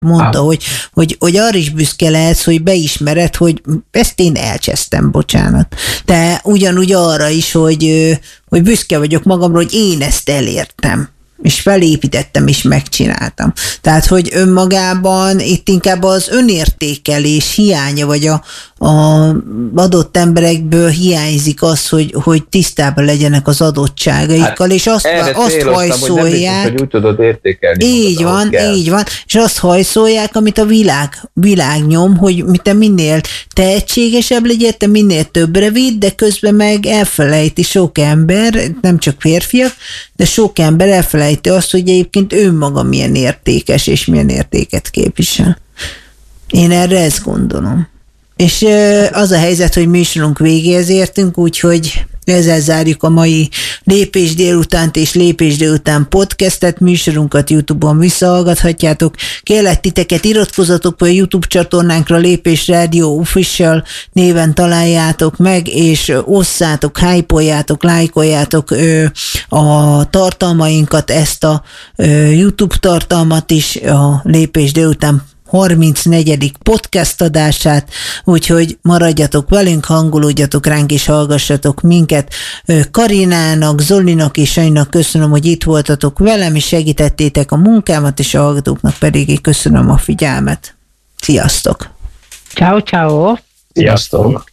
mondta, hogy arra is büszke lehetsz, hogy beismered, hogy ezt én elcsesztem, bocsánat. De ugyanúgy arra is, hogy büszke vagyok magamra, hogy én ezt elértem. És felépítettem, és megcsináltam. Tehát, hogy önmagában itt inkább az önértékelés hiánya, vagy a adott emberekből hiányzik az, hogy tisztában legyenek az adottságaikkal, és azt hajszolják. Hogy úgy tudod értékelni. Így van, és azt hajszolják, amit a világ nyom, hogy te minél tehetségesebb legyél, te minél többre vidd, de közben meg elfelejti sok ember, nem csak férfiak, de sok ember elfelejti azt, hogy egyébként önmaga milyen értékes, és milyen értéket képvisel. Én erre ezt gondolom. És az a helyzet, hogy műsorunk végéhez értünk, úgyhogy ezzel zárjuk a mai Lépés délutánt és Lépés délután podcastet. Műsorunkat YouTube-on visszahallgathatjátok. Kérlek titeket, iratkozzatok be a YouTube csatornánkra, Lépés Radio Official néven találjátok meg, és osszátok, hype-oljátok, lájkoljátok a tartalmainkat, ezt a YouTube tartalmat is, a Lépés délután 34. podcast adását, úgyhogy maradjatok velünk, hangolódjatok ránk és hallgassatok minket. Karinának, Zolinak és Sanyinak köszönöm, hogy itt voltatok velem, és segítettétek a munkámat, és a hallgatóknak pedig köszönöm a figyelmet. Sziasztok! Ciao, ciao! Sziasztok!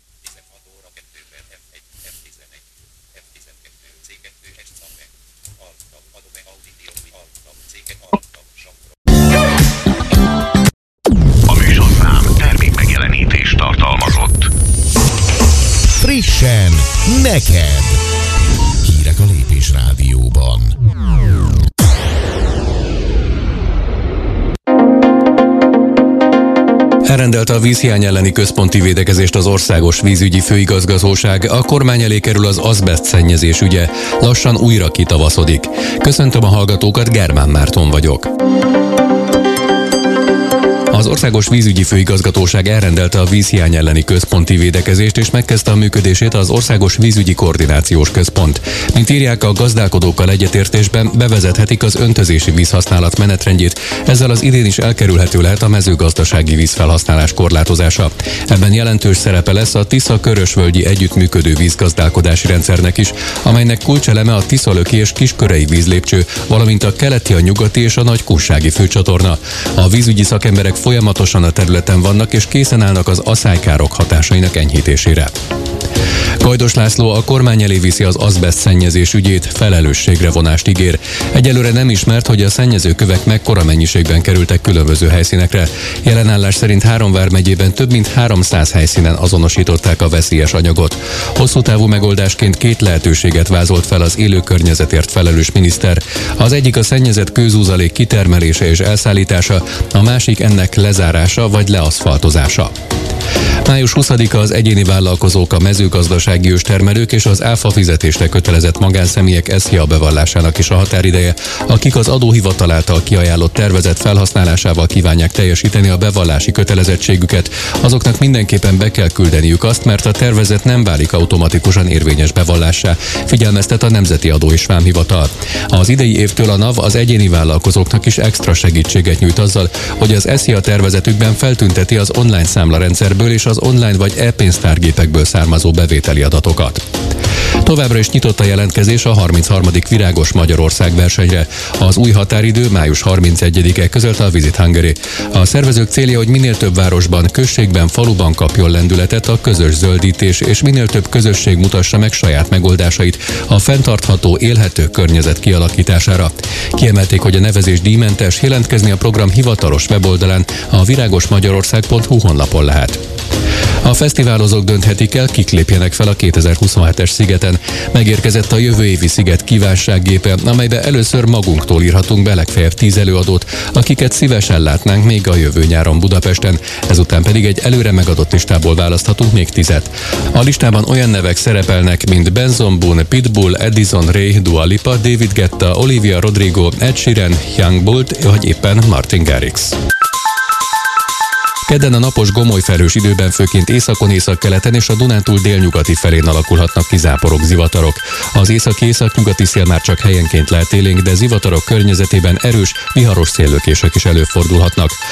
Tartalmazott. Frissen, neked! Hírek a Lépés Rádióban. Elrendelte a vízhiány elleni központi védekezést az Országos Vízügyi Főigazgatóság, a kormány elé kerül az azbeszt szennyezés ügye, lassan újra kitavaszodik. Köszöntöm a hallgatókat, Germán Márton vagyok. Az Országos Vízügyi Főigazgatóság elrendelte a vízhiány elleni központi védekezést, és megkezdte a működését az Országos Vízügyi Koordinációs Központ. Mint írják, a gazdálkodókkal egyetértésben bevezethetik az öntözési vízhasználat menetrendjét, ezzel az idén is elkerülhető lehet a mezőgazdasági vízfelhasználás korlátozása. Ebben jelentős szerepe lesz a Tisza-Körösvölgyi együttműködő vízgazdálkodási rendszernek is, amelynek kulcseleme a Tiszalöki és Kiskörei vízlépcső, valamint a keleti, a nyugati és a nagykussági főcsatorna. A vízügyi szakemberek folyamatosan a területen vannak, és készen állnak az aszálykárok hatásainak enyhítésére. Gajdos László a kormány elé viszi az azbeszt szennyezés ügyét, felelősségre vonást ígér. Egyelőre nem ismert, hogy a szennyezőkövek mekkora mennyiségben kerültek különböző helyszínekre. Jelenállás szerint 3 vármegyében több mint 300 helyszínen azonosították a veszélyes anyagot. Hosszú távú megoldásként 2 lehetőséget vázolt fel az élő környezetért felelős miniszter. Az egyik a szennyezett kőzúzalék kitermelése és elszállítása, a másik ennek lezárása vagy leaszfaltozása. Május 20-a az egyéni vállalkozók, a mezőgazdasági őstermelők és az áfa fizetésre kötelezett magánszemélyek SZIA bevallásának is a határideje, akik az adóhivatal által kiajánlott tervezet felhasználásával kívánják teljesíteni a bevallási kötelezettségüket. Azoknak mindenképpen be kell küldeniük azt, mert a tervezet nem válik automatikusan érvényes bevallássá, figyelmeztet a Nemzeti Adó és Vámhivatal. Az idei évtől a NAV az egyéni vállalkozóknak is extra segítséget nyújt azzal, hogy az SZIA tervezetükben feltünteti az online számlarendszerből és az online vagy e-pénztárgépekből származó bevételi adatokat. Továbbra is nyitott a jelentkezés a 33. Virágos Magyarország versenyre. Az új határidő május 31-e, közölte a Visit Hungary. A szervezők célja, hogy minél több városban, községben, faluban kapjon lendületet a közös zöldítés, és minél több közösség mutassa meg saját megoldásait a fenntartható, élhető környezet kialakítására. Kiemelték, hogy a nevezés díjmentes, jelentkezni a program hivatalos weboldalán, a viragosmagyarország.hu honlapon lehet. A fesztiválozók dönthetik el, kik lépjenek fel a 2027-es szigeten. Megérkezett a jövő évi sziget kívánsággépe, amelybe először magunktól írhatunk be legfeljebb 10 előadót, akiket szívesen látnánk még a jövő nyáron Budapesten, ezután pedig egy előre megadott listából választhatunk még 10-et. A listában olyan nevek szerepelnek, mint Benson Boone, Pitbull, Addison Rae, Dua Lipa, David Guetta, Olivia Rodrigo, Ed Sheeran, Young Bolt vagy éppen Martin Garrix. Kedden a napos gomolyfelhős időben főként északon, északkeleten és a Dunántúl délnyugati felén alakulhatnak ki záporok, zivatarok. Az északi-északnyugati szél már csak helyenként lehet élénk, de zivatarok környezetében erős, viharos széllökések is előfordulhatnak.